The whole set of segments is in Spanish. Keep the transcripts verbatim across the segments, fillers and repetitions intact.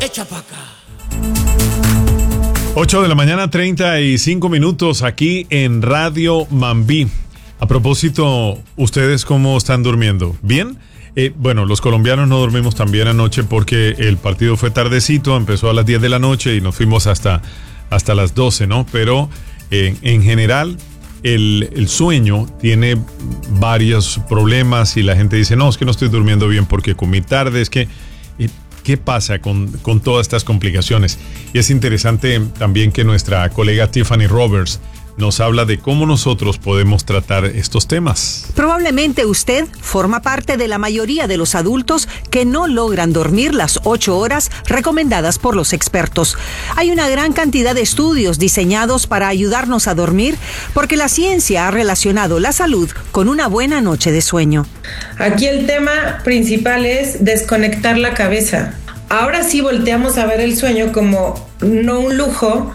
Echa pa' acá. ocho de la mañana, treinta y cinco minutos aquí en Radio Mambí. A propósito, ¿ustedes cómo están durmiendo? ¿Bien? Eh, bueno, los colombianos no dormimos tan bien anoche porque el partido fue tardecito, empezó a las diez de la noche y nos fuimos hasta, hasta las doce, ¿no? Pero eh, en general el, el sueño tiene varios problemas y la gente dice, no, es que no estoy durmiendo bien porque comí tarde, es que... Eh, ¿Qué pasa con, con todas estas complicaciones? Y es interesante también que nuestra colega Tiffany Roberts nos habla de cómo nosotros podemos tratar estos temas. Probablemente usted forma parte de la mayoría de los adultos que no logran dormir las ocho horas recomendadas por los expertos. Hay una gran cantidad de estudios diseñados para ayudarnos a dormir porque la ciencia ha relacionado la salud con una buena noche de sueño. Aquí el tema principal es desconectar la cabeza. Ahora sí volteamos a ver el sueño como no un lujo,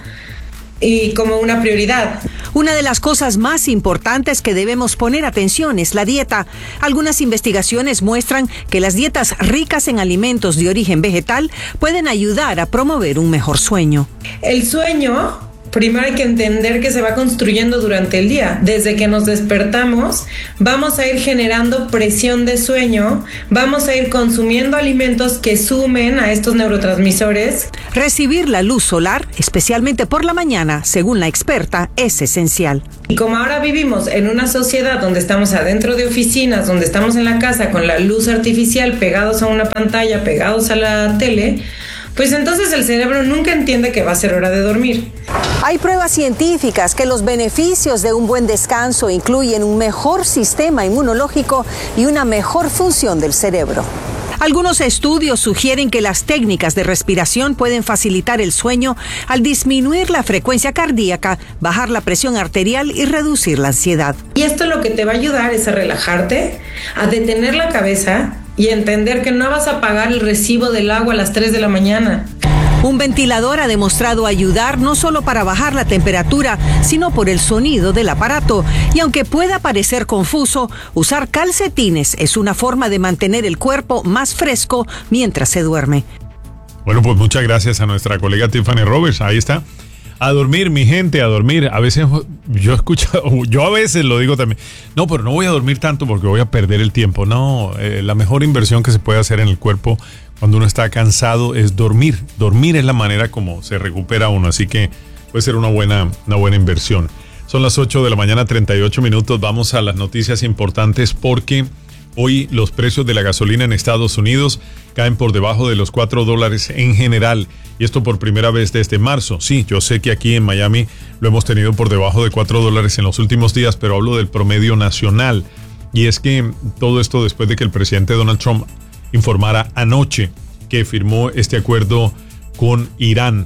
y como una prioridad. Una de las cosas más importantes que debemos poner atención es la dieta. Algunas investigaciones muestran que las dietas ricas en alimentos de origen vegetal pueden ayudar a promover un mejor sueño. El sueño, primero hay que entender que se va construyendo durante el día. Desde que nos despertamos, vamos a ir generando presión de sueño, vamos a ir consumiendo alimentos que sumen a estos neurotransmisores. Recibir la luz solar, especialmente por la mañana, según la experta, es esencial. Y como ahora vivimos en una sociedad donde estamos adentro de oficinas, donde estamos en la casa con la luz artificial, pegados a una pantalla, pegados a la tele, pues entonces el cerebro nunca entiende que va a ser hora de dormir. Hay pruebas científicas que los beneficios de un buen descanso incluyen un mejor sistema inmunológico y una mejor función del cerebro. Algunos estudios sugieren que las técnicas de respiración pueden facilitar el sueño al disminuir la frecuencia cardíaca, bajar la presión arterial y reducir la ansiedad. Y esto lo que te va a ayudar es a relajarte, a detener la cabeza y entender que no vas a pagar el recibo del agua a las tres de la mañana. Un ventilador ha demostrado ayudar no solo para bajar la temperatura, sino por el sonido del aparato. Y aunque pueda parecer confuso, usar calcetines es una forma de mantener el cuerpo más fresco mientras se duerme. Bueno, pues muchas gracias a nuestra colega Tiffany Roberts. Ahí está. A dormir, mi gente, a dormir. A veces yo he escuchado, yo a veces lo digo también, no, pero no voy a dormir tanto porque voy a perder el tiempo. No, eh, la mejor inversión que se puede hacer en el cuerpo cuando uno está cansado es dormir. Dormir es la manera como se recupera uno, así que puede ser una buena, una buena inversión. Son las ocho de la mañana, treinta y ocho minutos. Vamos a las noticias importantes porque hoy los precios de la gasolina en Estados Unidos caen por debajo de los cuatro dólares en general. Y esto por primera vez desde marzo. Sí, yo sé que aquí en Miami lo hemos tenido por debajo de cuatro dólares en los últimos días, pero hablo del promedio nacional. Y es que todo esto después de que el presidente Donald Trump informara anoche que firmó este acuerdo con Irán.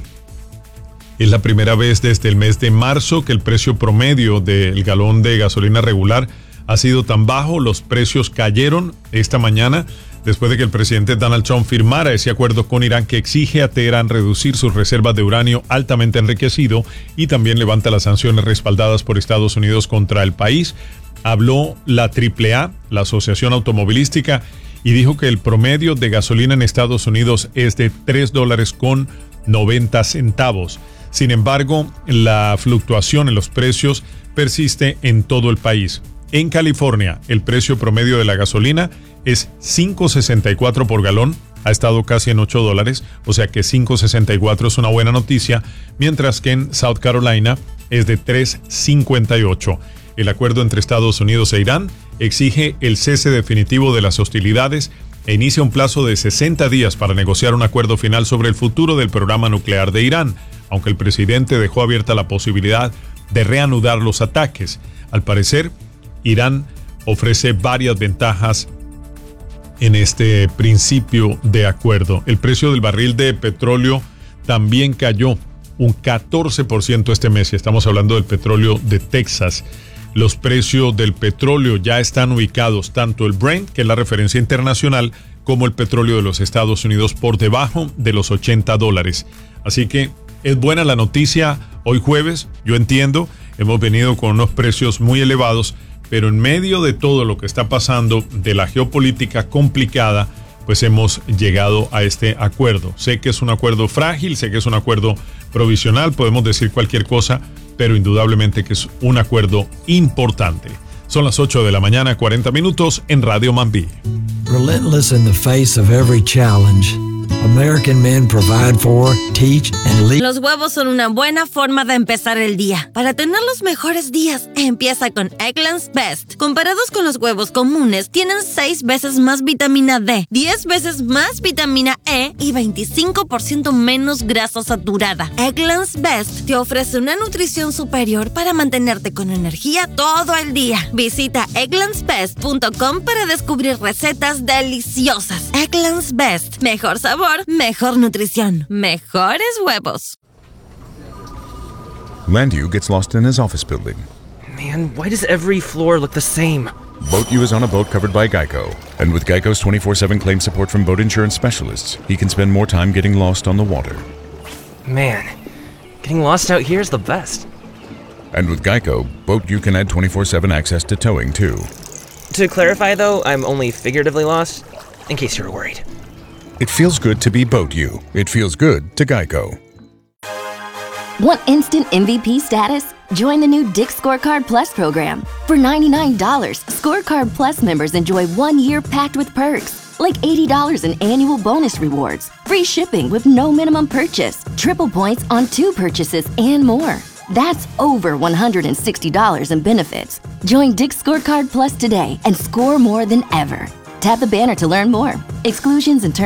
Es la primera vez desde el mes de marzo que el precio promedio del galón de gasolina regular ha sido tan bajo. Los precios cayeron esta mañana después de que el presidente Donald Trump firmara ese acuerdo con Irán que exige a Teherán reducir sus reservas de uranio altamente enriquecido y también levanta las sanciones respaldadas por Estados Unidos contra el país. Habló la triple A, la Asociación Automovilística, y dijo que el promedio de gasolina en Estados Unidos es de tres dólares con noventa centavos. Sin embargo, la fluctuación en los precios persiste en todo el país. En California, el precio promedio de la gasolina es cinco sesenta y cuatro por galón, ha estado casi en ocho dólares, o sea que cinco sesenta y cuatro es una buena noticia, mientras que en South Carolina es de tres cincuenta y ocho. El acuerdo entre Estados Unidos e Irán exige el cese definitivo de las hostilidades e inicia un plazo de sesenta días para negociar un acuerdo final sobre el futuro del programa nuclear de Irán, aunque el presidente dejó abierta la posibilidad de reanudar los ataques. Al parecer, Irán ofrece varias ventajas en este principio de acuerdo. El precio del barril de petróleo también cayó un catorce por ciento este mes, y estamos hablando del petróleo de Texas. Los precios del petróleo ya están ubicados, tanto el Brent, que es la referencia internacional, como el petróleo de los Estados Unidos por debajo de los ochenta dólares. Así que es buena la noticia hoy jueves, yo entiendo, hemos venido con unos precios muy elevados, pero en medio de todo lo que está pasando, de la geopolítica complicada, pues hemos llegado a este acuerdo. Sé que es un acuerdo frágil, sé que es un acuerdo provisional, podemos decir cualquier cosa, pero indudablemente que es un acuerdo importante. Son las ocho de la mañana, cuarenta minutos en Radio Mambí. Relentless in the face of every challenge, American men provide for, teach, and lead. Los huevos son una buena forma de empezar el día. Para tener los mejores días, empieza con Eggland's Best. Comparados con los huevos comunes, tienen seis veces más vitamina D, diez veces más vitamina E y veinticinco por ciento menos grasa saturada. Eggland's Best te ofrece una nutrición superior para mantenerte con energía todo el día. Visita egglands best punto com para descubrir recetas deliciosas. Eggland's Best. Mejor sabor, mejor nutrición, mejores huevos. Landu gets lost in his office building. Man, why does every floor look the same? BoatU is on a boat covered by Geico. And with Geico's twenty-four seven claim support from boat insurance specialists, he can spend more time getting lost on the water. Man, getting lost out here is the best. And with Geico, BoatU can add twenty-four seven access to towing, too. To clarify, though, I'm only figuratively lost, in case you were worried. It feels good to be BoatU. It feels good to Geico. Want instant M V P status? Join the new Dick's Scorecard Plus program. For ninety-nine dollars, Scorecard Plus members enjoy one year packed with perks, like eighty dollars in annual bonus rewards, free shipping with no minimum purchase, triple points on two purchases, and more. That's over one hundred sixty dollars in benefits. Join Dick's Scorecard Plus today and score more than ever. Tap the banner to learn more. Exclusions and terms